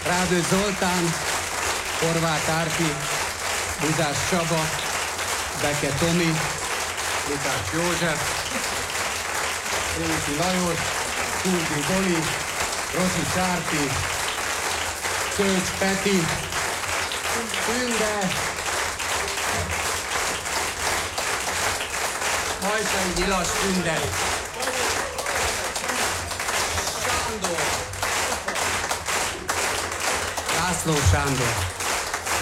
Rádő Zoltán, Horváth Árpi, Buzás Csaba, Beke Tomi, Lukács József, Réti Lajos, Kuldi Boli, Rossi Csárpi, Szőcs Peti, Tünde, Hajtai Nyilas Tünde, Sándor, László Sándor.